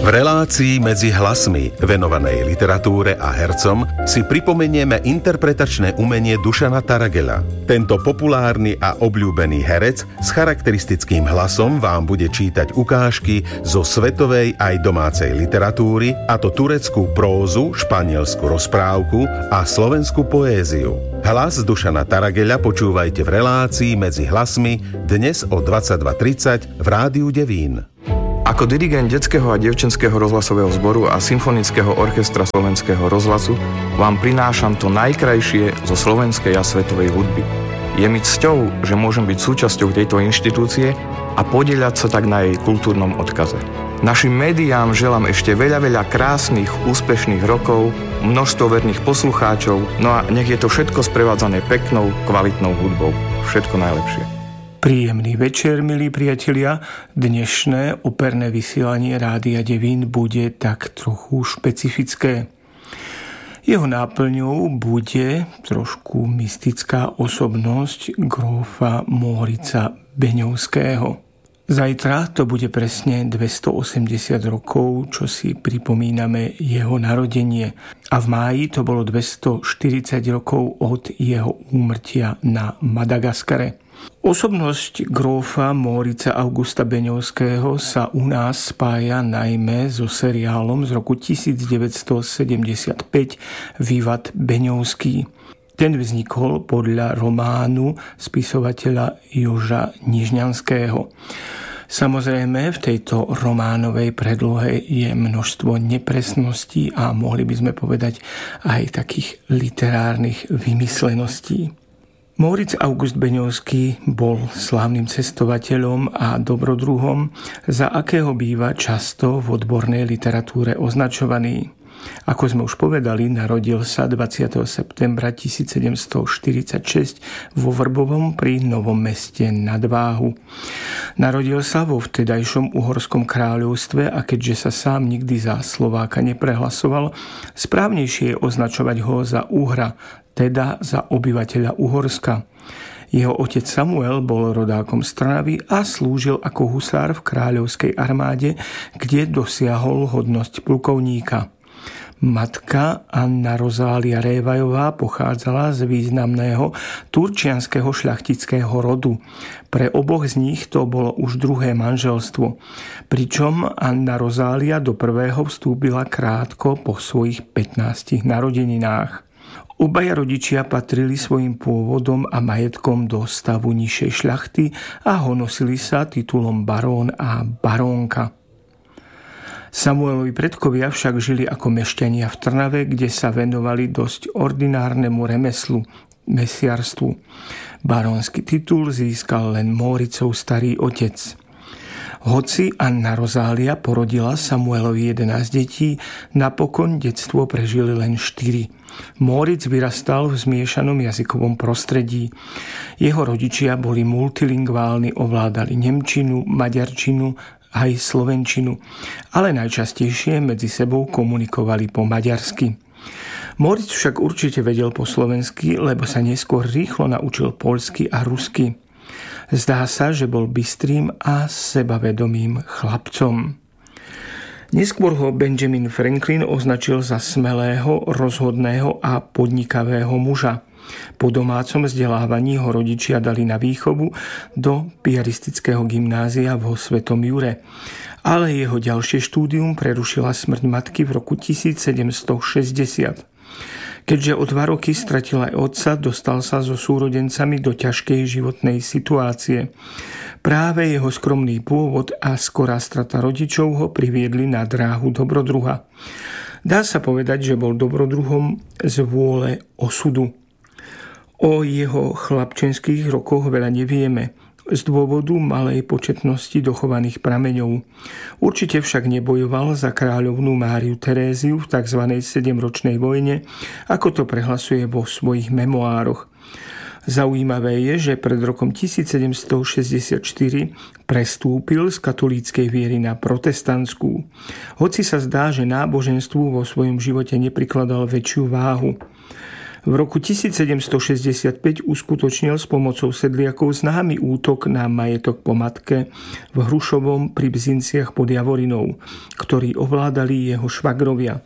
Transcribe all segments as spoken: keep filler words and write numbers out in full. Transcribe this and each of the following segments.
V relácii Medzi hlasmi, venovanej literatúre a hercom, si pripomenieme interpretačné umenie Dušana Tarageľa. Tento populárny a obľúbený herec s charakteristickým hlasom vám bude čítať ukážky zo svetovej aj domácej literatúry, a to tureckú prózu, španielsku rozprávku a slovenskú poéziu. Hlas Dušana Tarageľa počúvajte v relácii Medzi hlasmi dnes o dvadsaťdva tridsať v Rádiu Devín. Ako dirigent detského a dievčenského rozhlasového zboru a symfonického orchestra Slovenského rozhlasu vám prinášam to najkrajšie zo slovenskej a svetovej hudby. Je mi cťou, že môžem byť súčasťou tejto inštitúcie a podieľať sa tak na jej kultúrnom odkaze. Našim médiám želám ešte veľa, veľa krásnych, úspešných rokov, množstvo verných poslucháčov, no a nech je to všetko sprevádzané peknou, kvalitnou hudbou. Všetko najlepšie. Príjemný večer, milí priatelia. Dnešné operné vysielanie Rádia Devín bude tak trochu špecifické. Jeho náplňou bude trošku mystická osobnosť grófa Mórica Beňovského. Zajtra to bude presne dvestoosemdesiat rokov, čo si pripomíname jeho narodenie. A v máji to bolo dvestoštyridsať rokov od jeho úmrtia na Madagaskare. Osobnosť grófa Mórica Augusta Beňovského sa u nás spája najmä so seriálom z roku devätnásťsedemdesiatpäť Vývad Beňovský. Ten vznikol podľa románu spisovateľa Joža Nižňanského. Samozrejme, v tejto románovej predlohe je množstvo nepresností a mohli by sme povedať aj takých literárnych vymysleností. Móric August Beňovský bol slávnym cestovateľom a dobrodruhom, za akého býva často v odbornej literatúre označovaný. Ako sme už povedali, narodil sa dvadsiateho septembra tisícsedemstoštyridsaťšesť vo Vrbovom pri Novom Meste nad Váhu. Narodil sa vo vtedajšom Uhorskom kráľovstve a keďže sa sám nikdy za Slováka neprehlasoval, správnejšie je označovať ho za Uhra, teda za obyvateľa Uhorska. Jeho otec Samuel bol rodákom z Trnavy a slúžil ako husár v kráľovskej armáde, kde dosiahol hodnosť plukovníka. Matka Anna Rozália Révajová pochádzala z významného turčianskeho šľachtického rodu. Pre oboch z nich to bolo už druhé manželstvo, pričom Anna Rozália do prvého vstúpila krátko po svojich pätnástich narodeninách. Obaja rodičia patrili svojim pôvodom a majetkom do stavu nižšej šľachty a honosili sa titulom barón a barónka. Samuelovi predkovia však žili ako mešťania v Trnave, kde sa venovali dosť ordinárnemu remeslu, mesiarstvu. Barónsky titul získal len Móricov starý otec. Hoci Anna Rozália porodila Samuelovi jedenásť detí, napokon detstvo prežili len štyri. Móric vyrastal v zmiešanom jazykovom prostredí. Jeho rodičia boli multilingválni, ovládali nemčinu, maďarčinu aj slovenčinu, ale najčastejšie medzi sebou komunikovali po maďarsky. Móric však určite vedel po slovensky, lebo sa neskôr rýchlo naučil poľsky a rusky. Zdá sa, že bol bystrým a sebavedomým chlapcom. Neskôr ho Benjamin Franklin označil za smelého, rozhodného a podnikavého muža. Po domácom vzdelávaní ho rodičia dali na výchovu do piaristického gymnázia vo Svetom Jure. Ale jeho ďalšie štúdium prerušila smrť matky v roku tisícsedemstošesťdesiat. Keďže o dva roky stratil aj otca, dostal sa so súrodencami do ťažkej životnej situácie. Práve jeho skromný pôvod a skorá strata rodičov ho priviedli na dráhu dobrodruha. Dá sa povedať, že bol dobrodruhom z vôle osudu. O jeho chlapčenských rokoch veľa nevieme, z dôvodu malej početnosti dochovaných prameňov. Určite však nebojoval za kráľovnú Máriu Teréziu v tzv. sedemročnej vojne, ako to prehlasuje vo svojich memoároch. Zaujímavé je, že pred rokom tisícsedemstošesťdesiatštyri prestúpil z katolíckej viery na protestantskú. Hoci sa zdá, že náboženstvu vo svojom živote neprikladal väčšiu váhu. V roku tisícsedemstošesťdesiatpäť uskutočnil s pomocou sedliakov známy útok na majetok po matke v Hrušovom pri Bzinciach pod Javorinou, ktorý ovládali jeho švagrovia.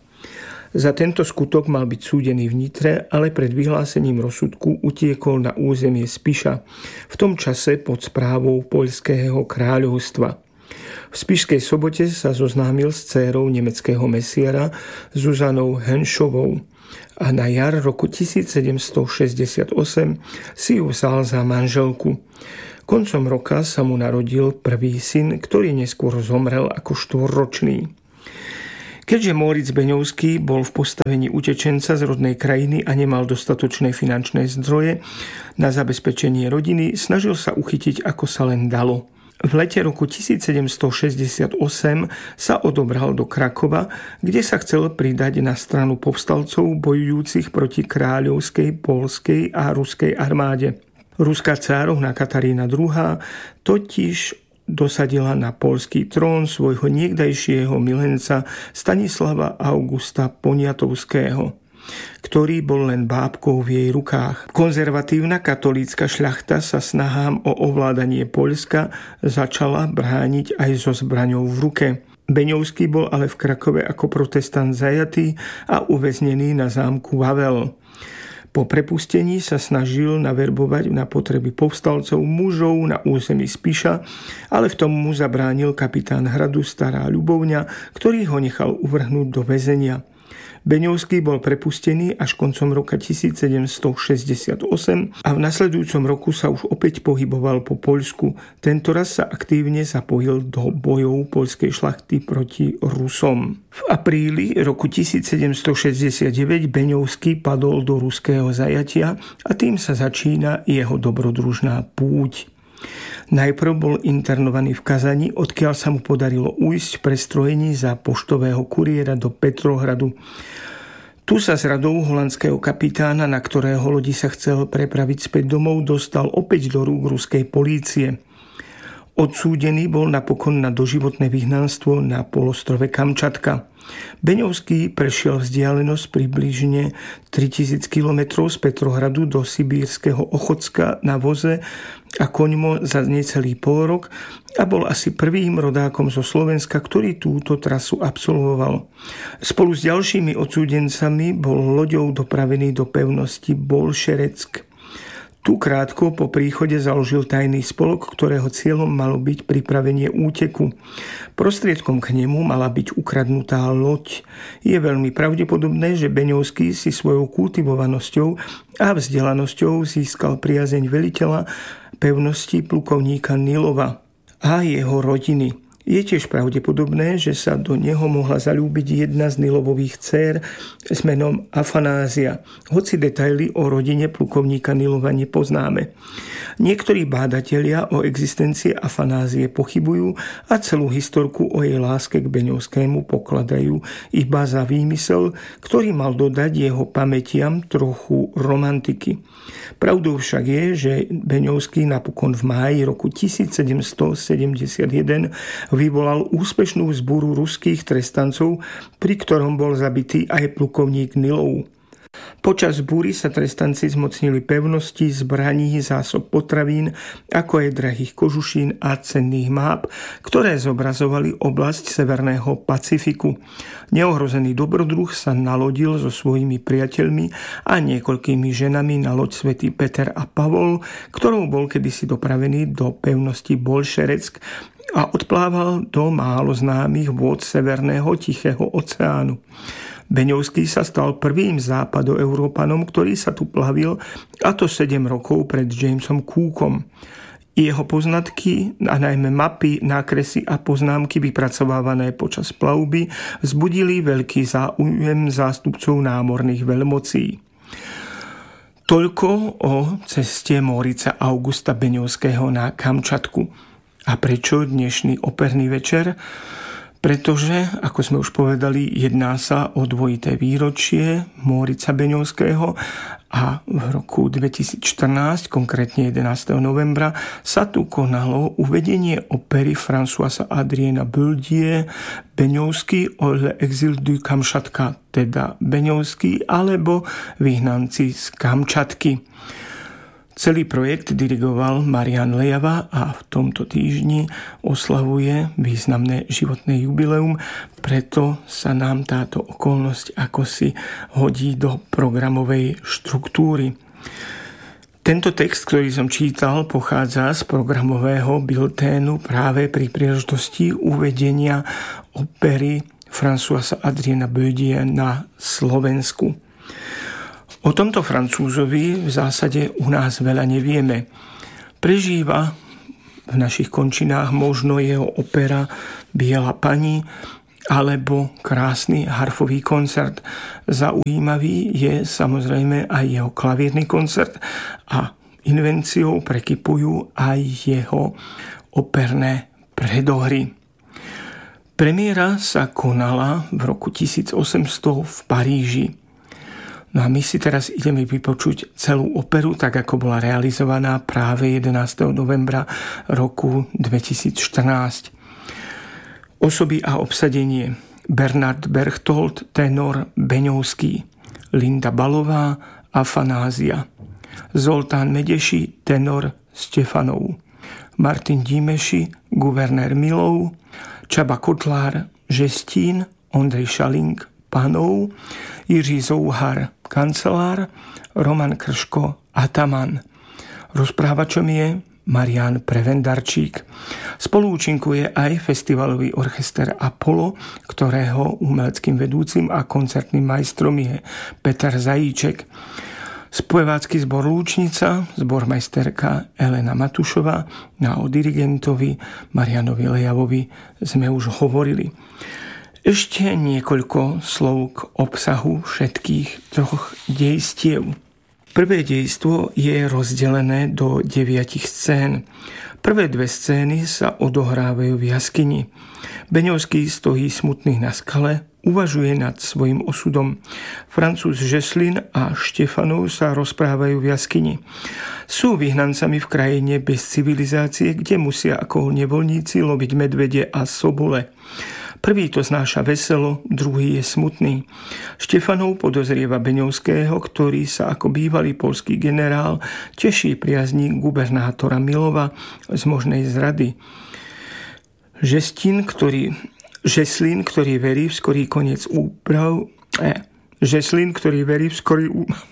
Za tento skutok mal byť súdený v Nitre, ale pred vyhlásením rozsudku utiekol na územie Spiša, v tom čase pod správou poľského kráľovstva. V Spišskej Sobote sa zoznámil s dcérou nemeckého mesiara Zuzanou Henšovou a na jar roku tisícsedemstošesťdesiatosem si ju vzal za manželku. Koncom roka sa mu narodil prvý syn, ktorý neskôr zomrel ako štvorročný. Keďže Móricz Beňovský bol v postavení utečenca z rodnej krajiny a nemal dostatočné finančné zdroje na zabezpečenie rodiny, snažil sa uchytiť, ako sa len dalo. V lete roku tisícsedemstošesťdesiatosem sa odobral do Krakova, kde sa chcel pridať na stranu povstalcov bojujúcich proti kráľovskej, poľskej a ruskej armáde. Ruská cárovna Katarína druhá. totiž dosadila na poľský trón svojho niekdajšieho milenca Stanislava Augusta Poniatovského, ktorý bol len bábkou v jej rukách. Konzervatívna katolícka šľachta sa snahám o ovládanie Poľska začala brániť aj so zbraňou v ruke. Beňovský bol ale v Krakove ako protestant zajatý a uväznený na zámku Vavel. Po prepustení sa snažil naverbovať na potreby povstalcov mužov na území Spiša, ale v tom mu zabránil kapitán hradu Stará Ľubovňa, ktorý ho nechal uvrhnúť do väzenia. Beňovský bol prepustený až koncom roka tisícsedemstošesťdesiatosem a v nasledujúcom roku sa už opäť pohyboval po Poľsku. Tentoraz sa aktívne zapojil do bojov poľskej šlachty proti Rusom. V apríli roku tisícsedemstošesťdesiatdeväť Beňovský padol do ruského zajatia a tým sa začína jeho dobrodružná púť. Najprv bol internovaný v Kazani, odkiaľ sa mu podarilo ujsť v prestrojení za poštového kuriéra do Petrohradu. Tu sa s radou holandského kapitána, na ktorého lodi sa chcel prepraviť späť domov, dostal opäť do rúk ruskej polície. Odsúdený bol napokon na doživotné vyhnanstvo na polostrove Kamčatka. Beňovský prešiel vzdialenosť približne tritisíc kilometrov z Petrohradu do sibírskeho Ochotska na voze a koňmo za necelý polrok a bol asi prvým rodákom zo Slovenska, ktorý túto trasu absolvoval. Spolu s ďalšími odsúdencami bol loďou dopravený do pevnosti Bolšereck. Tu krátko po príchode založil tajný spolok, ktorého cieľom malo byť pripravenie úteku. Prostriedkom k nemu mala byť ukradnutá loď. Je veľmi pravdepodobné, že Beňovský si svojou kultivovanosťou a vzdelanosťou získal priazeň veliteľa pevnosti plukovníka Nilova a jeho rodiny. Je tiež pravdepodobné, že sa do neho mohla zaľúbiť jedna z Nilovových dcér s menom Afanázia, hoci detaily o rodine plukovníka Nilova nepoznáme. Niektorí bádatelia o existencii Afanázie pochybujú a celú historku o jej láske k Beňovskému pokladajú iba za výmysel, ktorý mal dodať jeho pamätiam trochu romantiky. Pravdou však je, že Beňovský napokon v máji roku tisícsedemstosedemdesiatjeden vyvolal úspešnú vzburu ruských trestancov, pri ktorom bol zabitý aj plukovník Nilov. Počas búry sa trestanci zmocnili pevnosti, zbraní, zásob potravín, ako aj drahých kožušín a cenných máp, ktoré zobrazovali oblasť Severného Pacifiku. Neohrozený dobrodruh sa nalodil so svojimi priateľmi a niekoľkými ženami na loď Svätý Peter a Pavol, ktorou bol kedysi dopravený do pevnosti Bolšereck a odplával do málo známych vôd Severného Tichého oceánu. Beňovský sa stal prvým západoeurópanom, ktorý sa tu plavil, a to sedem rokov pred Jamesom Cookom. Jeho poznatky, a najmä mapy, nákresy a poznámky vypracovávané počas plavby, vzbudili veľký záujem zástupcov námorných veľmocí. Toľko o ceste Mórica Augusta Beňovského na Kamčatku. A prečo dnešný operný večer? pretože, ako sme už povedali, jedná sa o dvojité výročie Mórica Beňovského a v roku dvetisícštrnásť, konkrétne jedenásteho novembra, sa tu konalo uvedenie opery Françoisa Adriena Bouldier Beňovský o l'exil du Kamčatka, teda Beňovský alebo Vyhnanci z Kamčatky. Celý projekt dirigoval Marian Lejava a v tomto týždni oslavuje významné životné jubileum, preto sa nám táto okolnosť ako si hodí do programovej štruktúry. Tento text, ktorý som čítal, pochádza z programového bilténu práve pri príležitosti uvedenia opery Françoisa Adriena Bouldier na Slovensku. O tomto Francúzovi v zásade u nás veľa nevieme. Prežíva v našich končinách možno jeho opera Biela pani alebo krásny harfový koncert. Zaujímavý je samozrejme aj jeho klavírny koncert a invenciou prekypujú aj jeho operné predohry. Premiéra sa konala v roku tisícosemsto v Paríži. No a my si teraz ideme vypočuť celú operu, tak ako bola realizovaná práve jedenásteho novembra roku dvetisícštrnásť. Osoby a obsadenie: Bernard Berchtold, tenor Beňovský, Linda Balová, Afanázia, Zoltán Medeši, tenor Stefanov, Martin Dímeši, guvernér Milov, Csaba Kotlár, Žestín, Ondrej Šalink, panov, Jiří Zouhar, kancelár, Roman Krško, ataman. Rozprávačom je Marián Prevendarčík. Spoluúčinkuje aj festivalový orchester Apollo, ktorého umeleckým vedúcim a koncertným majstrom je Peter Zajíček. Spevácky zbor Lúčnica, zbormajsterka Elena Matušová, no o dirigentovi Marianovi Lejavovi sme už hovorili. Ešte niekoľko slov k obsahu všetkých troch dejstiev. Prvé dejstvo je rozdelené do deviatich scén. Prvé dve scény sa odohrávajú v jaskyni. Beňovský stojí smutný na skale, uvažuje nad svojim osudom. Francúz Žeslin a Štefanov sa rozprávajú v jaskyni. Sú vyhnancami v krajine bez civilizácie, kde musia ako nevoľníci loviť medvede a sobole. Prvý to znáša veselo, druhý je smutný. Štefanov podozrieva Beňovského, ktorý sa ako bývalý poľský generál teší priazní gubernátora Milova z možnej zrady. Žestín, ktorý, Žeslin, ktorý verí v skorý koniec úprav... Eh, Žeslin, ktorý verí v skorý...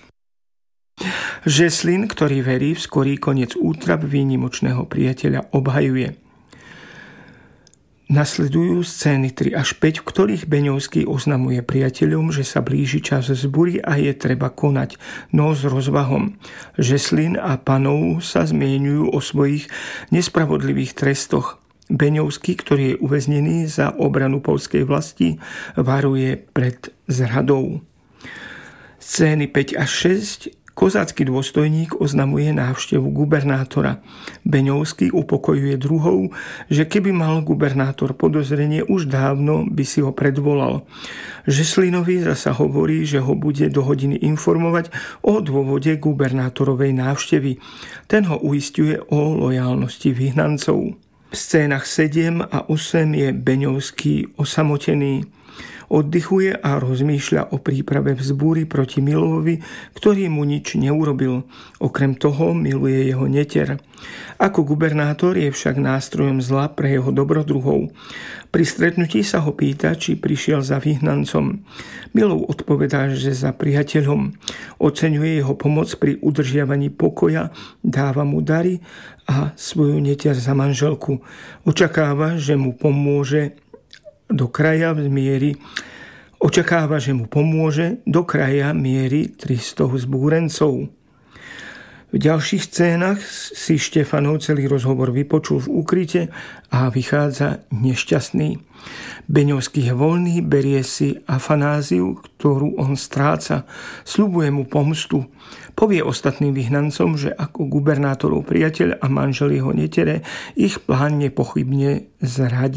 Žeslin, ktorý verí v skorý koniec útrap výnimočného priateľa, obhajuje. Nasledujú scény tri až päť, v ktorých Beňovský oznamuje priateľom, že sa blíži čas zbúry a je treba konať, no s rozvahom. Žeslin a panov sa zmieňujú o svojich nespravodlivých trestoch. Beňovský, ktorý je uväznený za obranu poľskej vlasti, varuje pred zradou. Scény päť až šesť. Kozácky dôstojník oznamuje návštevu gubernátora. Beňovský upokojuje druhov, že keby mal gubernátor podozrenie, už dávno by si ho predvolal. Žeslinovi zasa hovorí, že ho bude do hodiny informovať o dôvode gubernátorovej návštevy. Ten ho uisťuje o lojálnosti vyhnancov. V scénach sedem a osem je Beňovský osamotený. Oddychuje a rozmýšľa o príprave vzbúry proti Milovovi, ktorý mu nič neurobil. Okrem toho miluje jeho neter. Ako gubernátor je však nástrojom zla pre jeho dobrodruhov. Pri stretnutí sa ho pýta, či prišiel za vyhnancom. Milov odpovedá, že za priateľom. Oceňuje jeho pomoc pri udržiavaní pokoja, dáva mu dary a svoju neter za manželku. Očakáva, že mu pomôže do kraja v miery očakáva, že mu pomôže do kraja miery tristo vzbúrencov. V ďalších scénach si Štefanov celý rozhovor vypočul v úkryte a vychádza nešťastný. Beňovský je voľný, berie si Afanáziu, ktorú on stráca. Sľubuje mu pomstu. Povie ostatným vyhnancom, že ako gubernátorov priateľ a manžel jeho netere ich plán nepochybne zradí.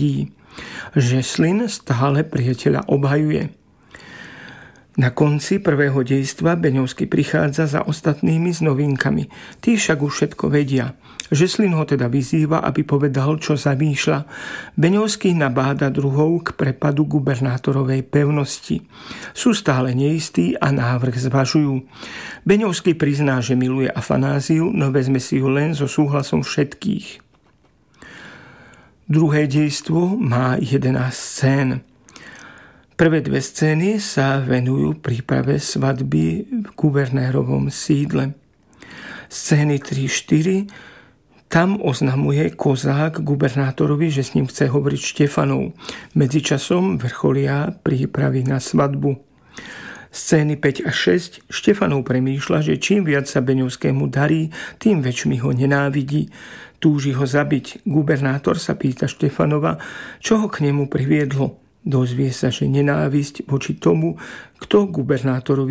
Žeslin stále priateľa obhajuje. Na konci prvého dejstva Beňovský prichádza za ostatnými s novinkami. Tí však už všetko vedia. Žeslin ho teda vyzýva, aby povedal, čo zamýšľa. Beňovský nabáda druhov k prepadu gubernátorovej pevnosti. Sú stále neistí a návrh zvažujú. Beňovský prizná, že miluje Afanáziu, no vezme si ju len so súhlasom všetkých. Druhé dejstvo má jedenásť scén. Prvé dve scény sa venujú príprave svadby v guvernérovom sídle. Scény tri štyri tam oznamuje kozák gubernátorovi, že s ním chce hovoriť Štefanov. Medzičasom vrcholia prípravy na svadbu. Scény päť a šesť Štefanov premýšľa, že čím viac sa Beňovskému darí, tým väčšmi ho nenávidí. Túži ho zabiť. Gubernátor sa pýta Štefanova, čo ho k nemu priviedlo. Dozvie sa, že nenávisť voči tomu, kto gubernátorovi